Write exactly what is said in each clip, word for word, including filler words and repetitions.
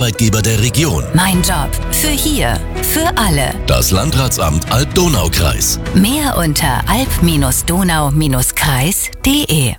Arbeitgeber der Region. Mein Job. Für hier. Für alle. Das Landratsamt Alb-Donau-Kreis. Mehr unter alb Donau Kreis punkt de.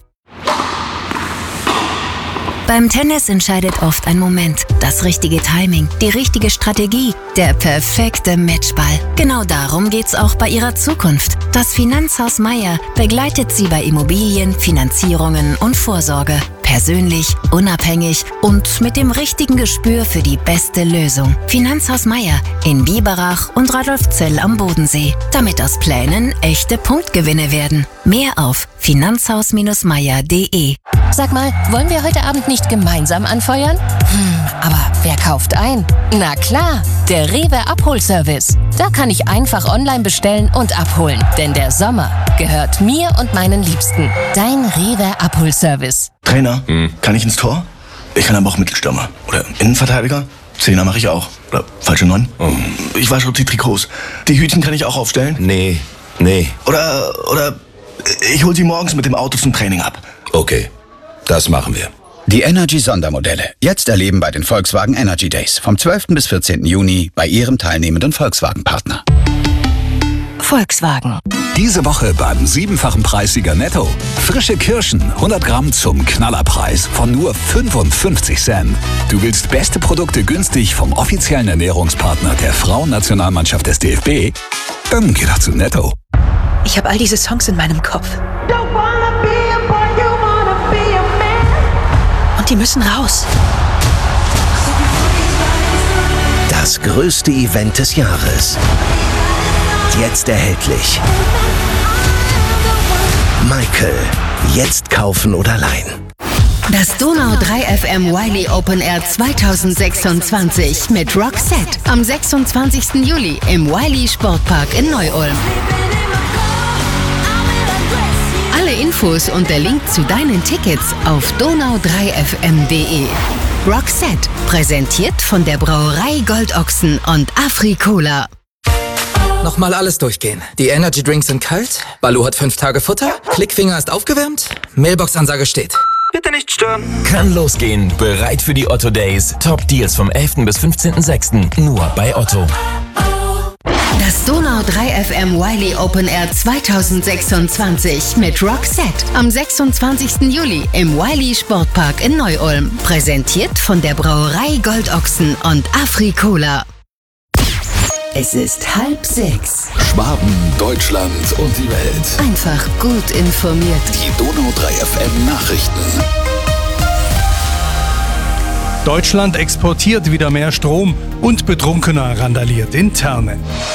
Beim Tennis entscheidet oft ein Moment, das richtige Timing, die richtige Strategie, der perfekte Matchball. Genau darum geht's auch bei ihrer Zukunft. Das Finanzhaus Meier begleitet sie bei Immobilien, Finanzierungen und Vorsorge. Persönlich, unabhängig und mit dem richtigen Gespür für die beste Lösung. Finanzhaus Meier in Biberach und Radolfzell am Bodensee. Damit aus Plänen echte Punktgewinne werden. Mehr auf finanzhaus meier punkt de. Sag mal, wollen wir heute Abend nicht gemeinsam anfeuern? Hm, aber wer kauft ein? Na klar, der Rewe Abholservice. Da kann ich einfach online bestellen und abholen. Denn der Sommer gehört mir und meinen Liebsten. Dein Rewe Abholservice. Trainer, hm. kann ich ins Tor? Ich kann aber auch Mittelstürmer. Oder Innenverteidiger. Zehner mache ich auch. Oder falsche Neun. Oh. Ich wasche die Trikots. Die Hütchen kann ich auch aufstellen? Nee, nee. Oder, oder ich hol sie morgens mit dem Auto zum Training ab. Okay, das machen wir. Die Energy-Sondermodelle. Jetzt erleben bei den Volkswagen Energy Days. Vom zwölften bis vierzehnten Juni bei Ihrem teilnehmenden Volkswagen-Partner. Volkswagen. Diese Woche beim siebenfachen Preissieger Netto. Frische Kirschen, hundert Gramm zum Knallerpreis von nur fünfundfünfzig Cent. Du willst beste Produkte günstig vom offiziellen Ernährungspartner der Frauennationalmannschaft des D F B? Dann geh doch zu Netto. Ich habe all diese Songs in meinem Kopf. Und die müssen raus. Das größte Event des Jahres. Jetzt erhältlich. Michael. Jetzt kaufen oder leihen. Das Donau drei F M Wiley Open Air zweitausendsechsundzwanzig mit Roxette am sechsundzwanzigsten Juli im Wiley Sportpark in Neu-Ulm. Alle Infos und der Link zu deinen Tickets auf donau drei f m punkt de. Roxette, präsentiert von der Brauerei Goldochsen und Afri-Cola. Nochmal alles durchgehen. Die Energy Drinks sind kalt, Balu hat fünf Tage Futter, Klickfinger ist aufgewärmt, Mailbox-Ansage steht. Bitte nicht stören. Kann losgehen. Bereit für die Otto Days. Top Deals vom elften bis fünfzehnten sechsten Nur bei Otto. Das Donau drei F M Wiley Open Air zweitausendsechsundzwanzig mit Roxette am sechsundzwanzigsten Juli im Wiley Sportpark in Neu-Ulm. Präsentiert von der Brauerei Goldochsen und Afri-Cola. Es ist halb sechs. Schwaben, Deutschland und die Welt. Einfach gut informiert. Die Donau drei F M Nachrichten. Deutschland exportiert wieder mehr Strom und Betrunkener randaliert in Therme.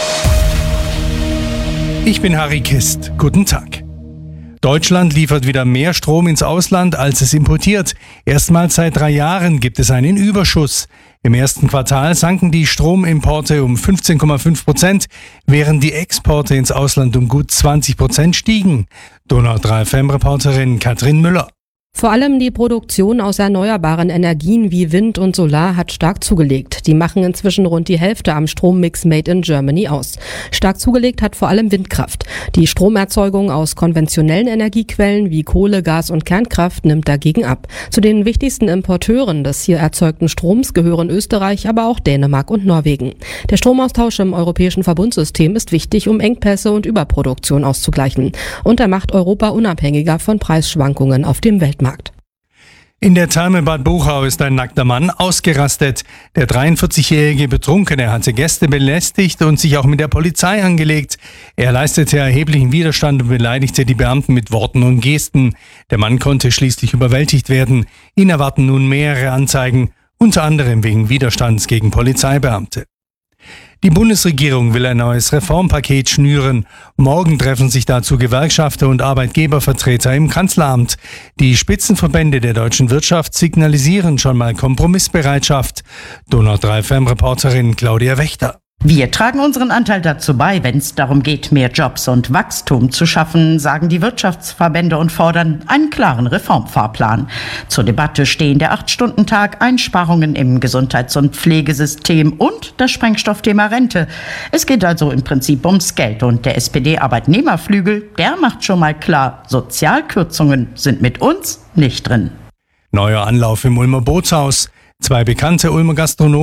Ich bin Harry Kist. Guten Tag. Deutschland liefert wieder mehr Strom ins Ausland, als es importiert. Erstmals seit drei Jahren gibt es einen Überschuss. Im ersten Quartal sanken die Stromimporte um fünfzehn Komma fünf Prozent, während die Exporte ins Ausland um gut zwanzig Prozent stiegen. Donau drei F M-Reporterin Katrin Müller. Vor allem die Produktion aus erneuerbaren Energien wie Wind und Solar hat stark zugelegt. Die machen inzwischen rund die Hälfte am Strommix Made in Germany aus. Stark zugelegt hat vor allem Windkraft. Die Stromerzeugung aus konventionellen Energiequellen wie Kohle, Gas und Kernkraft nimmt dagegen ab. Zu den wichtigsten Importeuren des hier erzeugten Stroms gehören Österreich, aber auch Dänemark und Norwegen. Der Stromaustausch im europäischen Verbundsystem ist wichtig, um Engpässe und Überproduktion auszugleichen. Und er macht Europa unabhängiger von Preisschwankungen auf dem Weltmarkt. In der Therme Bad Buchau ist ein nackter Mann ausgerastet. Der dreiundvierzigjährige Betrunkene hatte Gäste belästigt und sich auch mit der Polizei angelegt. Er leistete erheblichen Widerstand und beleidigte die Beamten mit Worten und Gesten. Der Mann konnte schließlich überwältigt werden. Ihn erwarten nun mehrere Anzeigen, unter anderem wegen Widerstands gegen Polizeibeamte. Die Bundesregierung will ein neues Reformpaket schnüren. Morgen treffen sich dazu Gewerkschafter und Arbeitgebervertreter im Kanzleramt. Die Spitzenverbände der deutschen Wirtschaft signalisieren schon mal Kompromissbereitschaft. Donau drei F M-Reporterin Claudia Wächter. Wir tragen unseren Anteil dazu bei, wenn es darum geht, mehr Jobs und Wachstum zu schaffen, sagen die Wirtschaftsverbände und fordern einen klaren Reformfahrplan. Zur Debatte stehen der acht-Stunden-Tag, Einsparungen im Gesundheits- und Pflegesystem und das Sprengstoffthema Rente. Es geht also im Prinzip ums Geld und der S P D-Arbeitnehmerflügel, der macht schon mal klar, Sozialkürzungen sind mit uns nicht drin. Neuer Anlauf im Ulmer Bootshaus. Zwei bekannte Ulmer Gastronomen